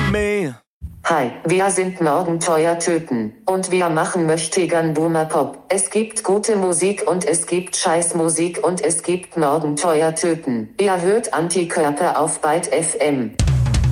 me. Hi, wir sind Morgenteuer Töten und wir machen Möchtegern Boomer Pop. Es gibt gute Musik und es gibt Scheißmusik und es gibt Morgenteuer Töten. Ihr hört Antikörper auf Byte FM.